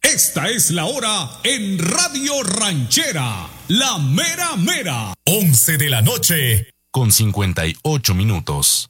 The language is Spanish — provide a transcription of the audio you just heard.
Esta es la hora en Radio Ranchera, la mera mera. 11 de la noche, con 58 minutos.